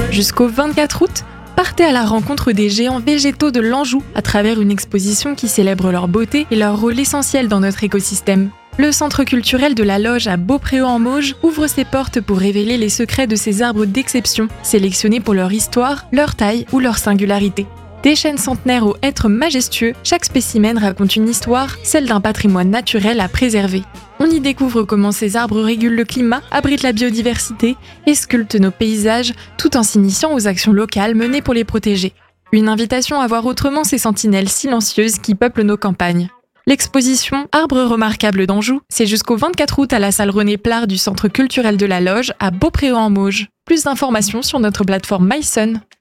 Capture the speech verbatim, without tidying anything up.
Jusqu'au vingt-quatre août, partez à la rencontre des géants végétaux de l'Anjou à travers une exposition qui célèbre leur beauté et leur rôle essentiel dans notre écosystème. Le centre culturel de la Loge à Beaupréau-en-Mauges ouvre ses portes pour révéler les secrets de ces arbres d'exception, sélectionnés pour leur histoire, leur taille ou leur singularité. Des chênes centenaires aux hêtres majestueux, chaque spécimen raconte une histoire, celle d'un patrimoine naturel à préserver. On y découvre comment ces arbres régulent le climat, abritent la biodiversité et sculptent nos paysages, tout en s'initiant aux actions locales menées pour les protéger. Une invitation à voir autrement ces sentinelles silencieuses qui peuplent nos campagnes. L'exposition Arbres remarquables d'Anjou, c'est jusqu'au vingt-quatre août à la salle René Plard du Centre culturel de la Loge à Beaupréau-en-Mauges. Plus d'informations sur notre plateforme MySun.